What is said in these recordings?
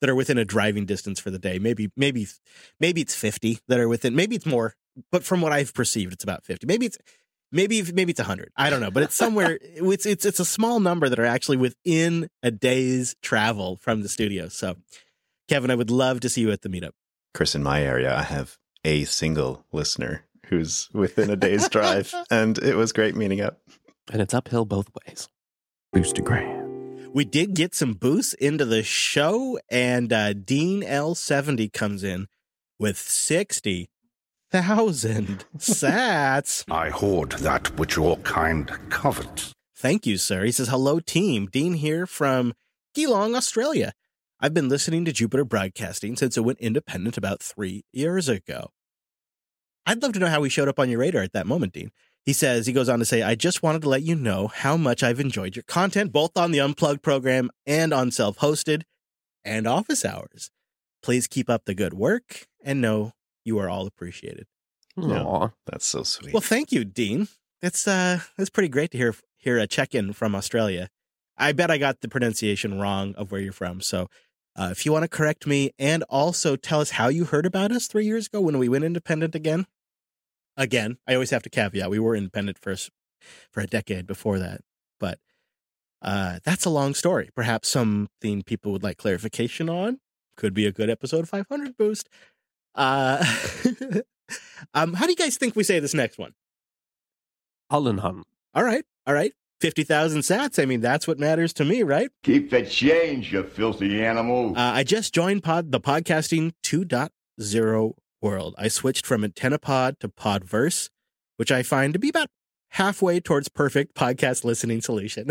that are within a driving distance for the day. Maybe it's 50 that are within. Maybe it's more, but from what I've perceived, it's about 50. Maybe it's 100. I don't know, but it's somewhere. It's a small number that are actually within a day's travel from the studio. So, Kevin, I would love to see you at the meetup. Chris, in my area, I have a single listener who's within a day's drive, and it was great meeting up. And it's uphill both ways. Boostagram. We did get some boosts into the show, and Dean L70 comes in with 60,000 sats. I hoard that which your kind covet. Thank you, sir. He says, hello, team. Dean here from Geelong, Australia. I've been listening to Jupiter Broadcasting since it went independent about 3 years ago. I'd love to know how we showed up on your radar at that moment, Dean. He goes on to say, I just wanted to let you know how much I've enjoyed your content, both on the Unplugged program and on self-hosted and office hours. Please keep up the good work and know you are all appreciated. Aw, that's so sweet. Well, thank you, Dean. That's pretty great to hear a check-in from Australia. I bet I got the pronunciation wrong of where you're from. So if you want to correct me and also tell us how you heard about us 3 years ago when we went independent again. Again, I always have to caveat, we were independent for a decade before that. But that's a long story. Perhaps something people would like clarification on. Could be a good episode 500 boost. How do you guys think we say this next one? Allenham. All right. 50,000 sats. I mean, that's what matters to me, right? Keep the change, you filthy animal. I just joined the Podcasting 2.0 world. I switched from AntennaPod to Podverse, which I find to be about halfway towards perfect podcast listening solution.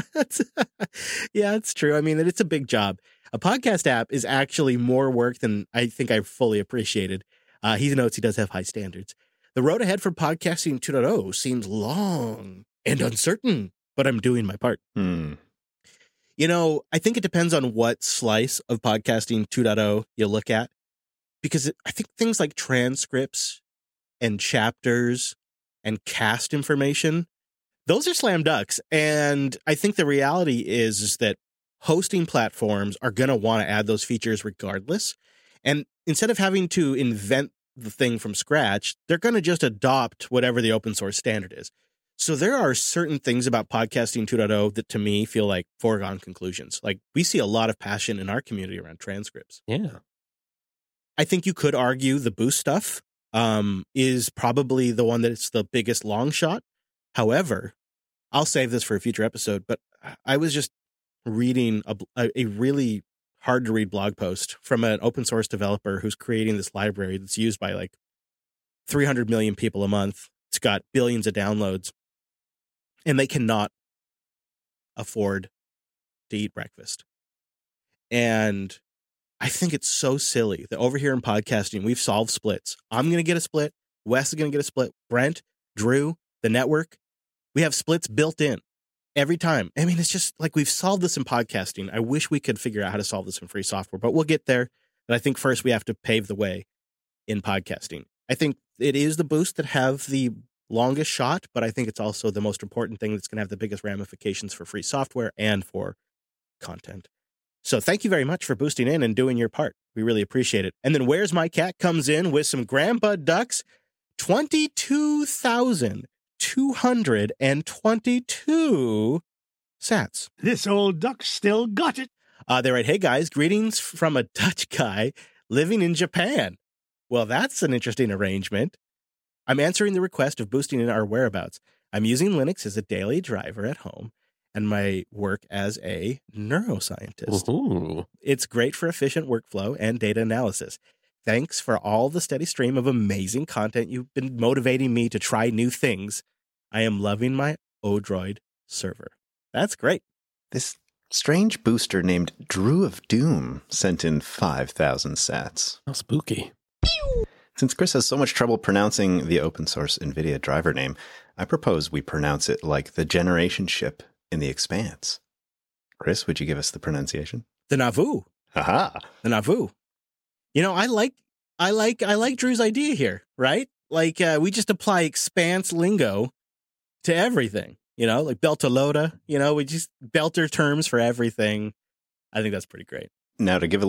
It's true. I mean, it's a big job. A podcast app is actually more work than I think I've fully appreciated. He notes he does have high standards. The road ahead for Podcasting 2.0 seems long and uncertain, but I'm doing my part. You know, I think it depends on what slice of Podcasting 2.0 you look at, because I think things like transcripts and chapters and cast information, those are slam ducks. And I think the reality is that hosting platforms are going to want to add those features regardless. And instead of having to invent the thing from scratch, they're going to just adopt whatever the open source standard is. So there are certain things about Podcasting 2.0 that to me feel like foregone conclusions. Like we see a lot of passion in our community around transcripts. Yeah. I think you could argue the boost stuff is probably the one that's the biggest long shot. However, I'll save this for a future episode, but I was just reading a really hard to read blog post from an open source developer who's creating this library that's used by like 300 million people a month. It's got billions of downloads, and they cannot afford to eat breakfast. And I think it's so silly that over here in podcasting, we've solved splits. I'm going to get a split. Wes is going to get a split. Brent, Drew, the network, we have splits built in every time. I mean, it's just like we've solved this in podcasting. I wish we could figure out how to solve this in free software, but we'll get there. But I think first we have to pave the way in podcasting. I think it is the boost that have the longest shot, but I think it's also the most important thing that's going to have the biggest ramifications for free software and for content. So thank you very much for boosting in and doing your part. We really appreciate it. And then Where's My Cat comes in with some Grandpa Ducks, 22,222 sats. This old duck still got it. They write, hey guys, greetings from a Dutch guy living in Japan. Well, that's an interesting arrangement. I'm answering the request of boosting in our whereabouts. I'm using Linux as a daily driver at home and my work as a neuroscientist. Ooh. It's great for efficient workflow and data analysis. Thanks for all the steady stream of amazing content. You've been motivating me to try new things. I am loving my Odroid server. That's great. This strange booster named Drew of Doom sent in 5,000 sats. How spooky. Since Chris has so much trouble pronouncing the open source NVIDIA driver name, I propose we pronounce it like the generation ship in The Expanse. Chris, would you give us the pronunciation? The Nauvoo. Aha! The Nauvoo. You know, I like Drew's idea here, right? Like we just apply Expanse lingo to everything, you know, like Beltalowda, you know, we just belter terms for everything. I think that's pretty great. Now, to give a